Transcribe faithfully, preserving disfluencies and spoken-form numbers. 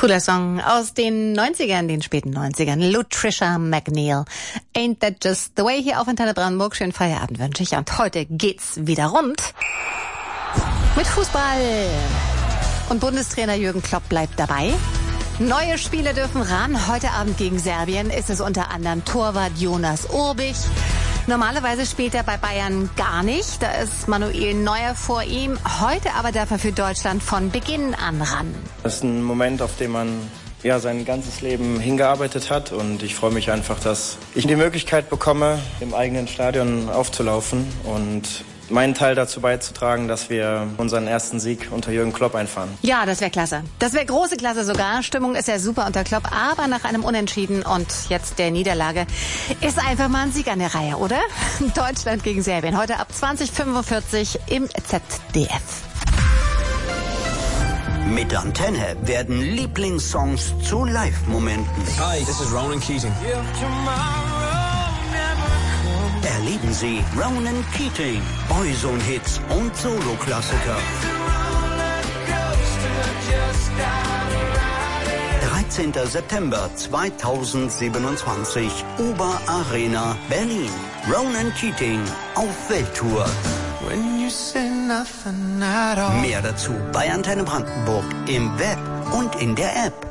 Cooler Song aus den neunzigern, den späten neunzigern. Lutricia McNeil. Ain't that just the way? Hier auf Antenne Brandenburg. Schönen Feierabend wünsche ich. Und heute geht's wieder rund mit Fußball. Und Bundestrainer Jürgen Klopp bleibt dabei. Neue Spiele dürfen ran. Heute Abend gegen Serbien ist es unter anderem Torwart Jonas Urbich. Normalerweise spielt er bei Bayern gar nicht. Da ist Manuel Neuer vor ihm. Heute aber darf er für Deutschland von Beginn an ran. Das ist ein Moment, auf den man ja sein ganzes Leben hingearbeitet hat. Und ich freue mich einfach, dass ich die Möglichkeit bekomme, im eigenen Stadion aufzulaufen und meinen Teil dazu beizutragen, dass wir unseren ersten Sieg unter Jürgen Klopp einfahren. Ja, das wäre klasse. Das wäre große Klasse sogar. Stimmung ist ja super unter Klopp. Aber nach einem Unentschieden und jetzt der Niederlage ist einfach mal ein Sieg an der Reihe, oder? Deutschland gegen Serbien. Heute ab zwanzig Uhr fünfundvierzig im Z D F. Mit Antenne werden Lieblingssongs zu Live-Momenten. Hi, this is Ronan Keating. Erleben Sie Ronan Keating, Boyzone-Hits und Solo-Klassiker. dreizehnten September zweitausendsiebenundzwanzig, Uber Arena, Berlin. Ronan Keating auf Welttour. Mehr dazu bei Antenne Brandenburg im Web und in der App.